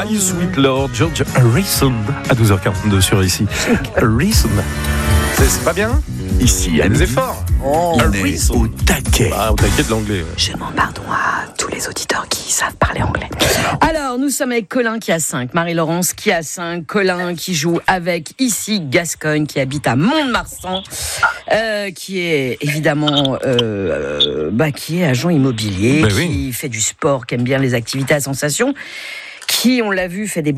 Sweet Lord, George Harrison, à 12h42 sur ici. Harrison. C'est pas bien? Ici, Il y a des efforts. on est au taquet. Au taquet de l'anglais. Ouais. Je demande pardon à tous les auditeurs qui savent parler anglais. Alors, nous sommes avec Colin qui a 5, Marie-Laurence qui a 5, Colin qui joue avec ici Gascogne qui habite à Mont-de-Marsan, qui est évidemment qui est agent immobilier, qui fait du sport, qui aime bien les activités à sensation, qui, on l'a vu, fait des